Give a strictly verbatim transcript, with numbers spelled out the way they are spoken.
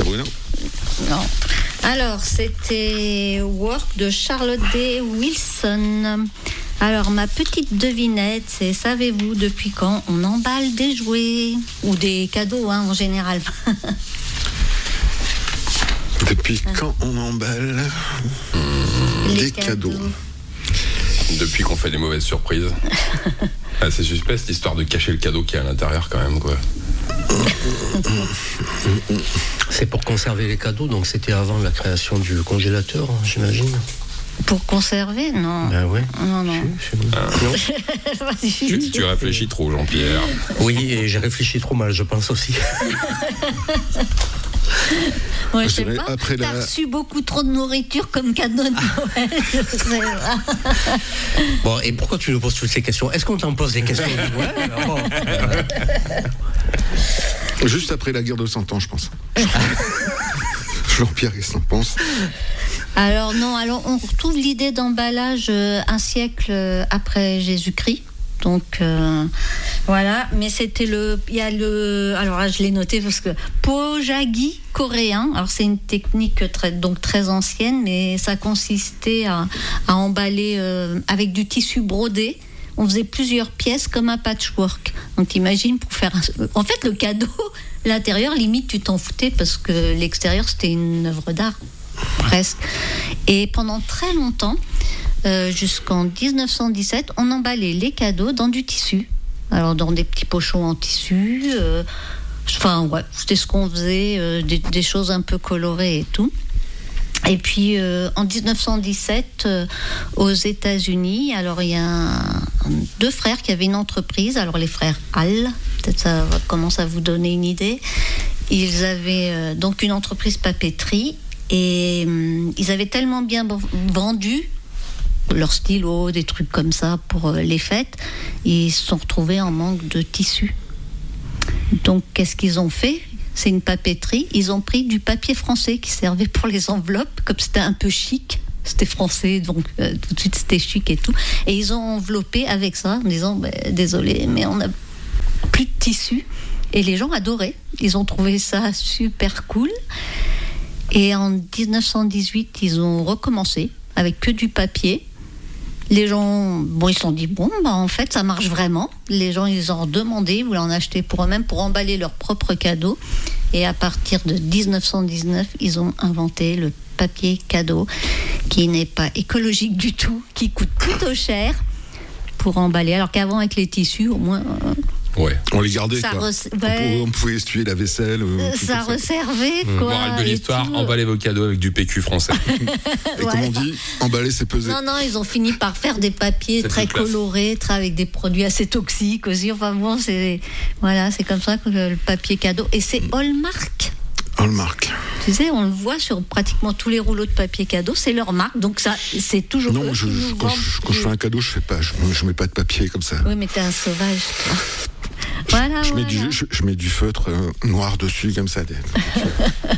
Bruno. Non. Alors, c'était Work de Charlotte D. Wilson. Alors, ma petite devinette, c'est savez-vous depuis quand on emballe des jouets ou des cadeaux, hein, en général. Depuis quand on emballe Les des cadeaux. cadeaux. Depuis qu'on fait des mauvaises surprises. Ah, c'est suspect cette histoire de cacher le cadeau qui est à l'intérieur quand même, quoi. C'est pour conserver les cadeaux, donc c'était avant la création du congélateur, j'imagine. Pour conserver, non. Ben ouais. Non, non. C'est- c'est- Ah. non. Vas-y. Tu, tu réfléchis trop, Jean-Pierre. Oui, et j'ai réfléchi trop mal, je pense aussi. Moi, je Je sais dirais pas. après T'as la- reçu beaucoup trop de nourriture comme cadeau de Noël. Je sais pas. Bon, et pourquoi tu nous poses toutes ces questions? Est-ce qu'on t'en pose des questions? Ouais, alors bon. Juste après la guerre de Cent Ans, je pense. Jean-Pierre, qu'est-ce que t'en penses? Alors non, alors on retrouve l'idée d'emballage euh, un siècle euh, après Jésus-Christ. Donc euh, voilà, mais c'était le, il y a le, alors là je l'ai noté parce que pojagi coréen. Alors c'est une technique très, donc très ancienne, mais ça consistait à, à emballer euh, avec du tissu brodé. On faisait plusieurs pièces comme un patchwork. Donc t'imagines pour faire, un, en fait le cadeau, l'intérieur limite tu t'en foutais parce que l'extérieur c'était une œuvre d'art. Presque. Et pendant très longtemps, euh, jusqu'en dix-neuf cent dix-sept, on emballait les cadeaux dans du tissu. Alors dans des petits pochons en tissu. Euh, enfin, ouais, c'était ce qu'on faisait, euh, des, des choses un peu colorées et tout. Et puis euh, en dix-neuf cent dix-sept, euh, aux États-Unis, alors il y a un, deux frères qui avaient une entreprise. Alors les frères Hall, peut-être ça commence à vous donner une idée. Ils avaient euh, donc une entreprise papeterie. Et hum, ils avaient tellement bien vendu leurs stylos, des trucs comme ça pour euh, les fêtes, ils se sont retrouvés en manque de tissu. Donc qu'est-ce qu'ils ont fait? C'est une papeterie. Ils ont pris du papier français qui servait pour les enveloppes, comme c'était un peu chic. C'était français, donc euh, tout de suite c'était chic et tout. Et ils ont enveloppé avec ça en disant bah, désolé, mais on n'a plus de tissu. Et les gens adoraient. Ils ont trouvé ça super cool. Et en dix-neuf cent dix-huit, ils ont recommencé avec que du papier. Les gens, bon, ils se sont dit, bon, bah, en fait, ça marche vraiment. Les gens, ils en demandaient, ils voulaient en acheter pour eux-mêmes, pour emballer leurs propres cadeaux. Et à partir de dix-neuf cent dix-neuf, ils ont inventé le papier cadeau, qui n'est pas écologique du tout, qui coûte plutôt cher pour emballer. Alors qu'avant, avec les tissus, au moins... Euh, Ouais. On les gardait, Ça quoi. res- On, ouais. pouvait, on pouvait essuyer la vaisselle. euh, tout ça comme resservait, Mmh. quoi. Morale de et l'histoire, tout. emballez vos cadeaux avec du P Q français. Et Ouais. comme on dit, emballer, c'est peser. Non, non, ils ont fini par faire des papiers C'est très plus classe. colorés, très avec des produits assez toxiques aussi. Enfin bon, c'est voilà, c'est comme ça que le papier cadeau. Et c'est Hallmark. Hallmark. Tu sais, on le voit sur pratiquement tous les rouleaux de papier cadeau, c'est leur marque. Donc ça, c'est toujours Non, eux je, qui je- nous quand, vendent je, quand je du- fais un cadeau, je fais pas, je, je mets pas de papier comme ça. Oui, mais t'es un sauvage. toi. Voilà, Je mets, voilà. du, je, je mets du feutre euh, noir dessus comme ça. des-